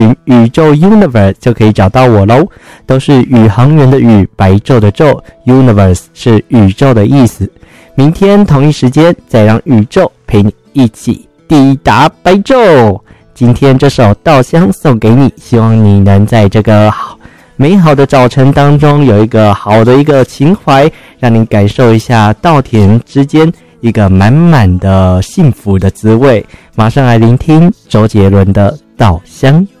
宇宙 Universe 就可以找到我咯，都是宇航员的宇，白昼的昼， Universe 是宇宙的意思。明天同一时间再让宇宙陪你一起抵达白昼。今天这首稻香送给你，希望你能在这个美好的早晨当中有一个好的一个情怀，让你感受一下稻田之间一个满满的幸福的滋味。马上来聆听周杰伦的稻香。